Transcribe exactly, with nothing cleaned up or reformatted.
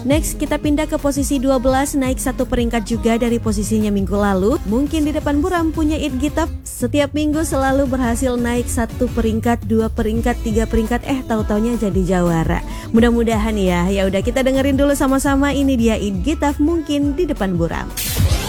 Next, kita pindah ke posisi dua belas, naik satu peringkat juga dari posisinya minggu lalu. Mungkin di depan buram punya It Gitaf, setiap minggu selalu berhasil naik satu peringkat, dua peringkat, tiga peringkat, eh tahu-taunya jadi jawara. Mudah-mudahan ya. Ya udah kita dengerin dulu sama-sama, ini dia It Gitaf, Mungkin di Depan Buram.